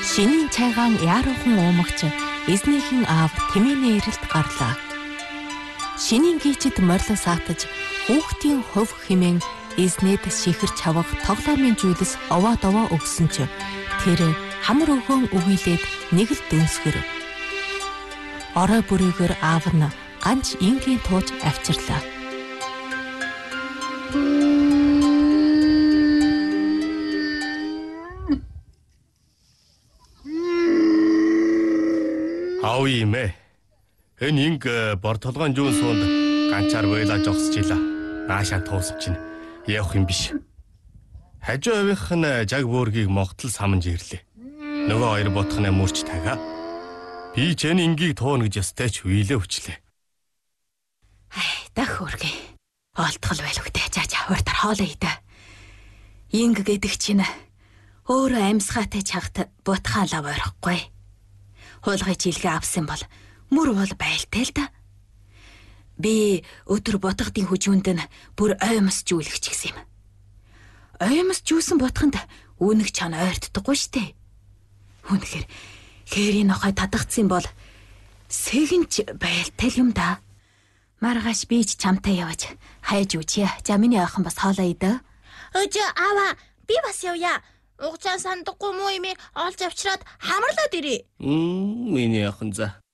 Шинийн цайгаан яаруухан уумагч эзнийхэн аав Тэмээний эрэлд гарлаа. Шинийн гीчэд морило саатаж хүүхдийн хувь хэмээн эзнэд шихэр чавах тоглоомын зүйлс овоо довоо өгсөн ч тэр хамар өгөөн өгүүлээд нэг л дүнсгэр. Орой бүрийгээр аав нь ганц ингийн тууж авчирлаа. Аав юм ээ. Энэ инг бор толгойн жуун суунд ганчаар байлаа жогсчихлаа. Наашаа туусч чинь явах юм биш. Хажуу авийнх нь жаг бөөргийг могтол саманж ирлээ. Нөгөө хоёр ботхны мөрч тагаа. Би ч энэ ингийг туун гэж ястай ч хүйлээ өчлээ. Дах үргэ. Олдгол байлгүй жаа хууртар хоолоо идэ. Инг гэдэг чинь өөрөө амьсгаатай чагт бутхан лав орохгүй. Хуулгай жилгээ авсан бол мөр бол байлтай л да. Би өдөр ботгодын хүжүүнд нь бүр оймос жүүлгч гисэн юм. Оймос жүүсэн ботхонд үнэг чана ойртдаггүй штэ. Үнэхээр хээрийн нохой татгцсан бол сэгэнч байлтай юм да. Маргааш би ч чамтай явж хайж үчье. За миний охин бас хоолоо идэ. Өжөө аваа би бас явъя. Угчаан сандахгүй муу юм олж авчираад хамарлаад ирээ. Миний охин за.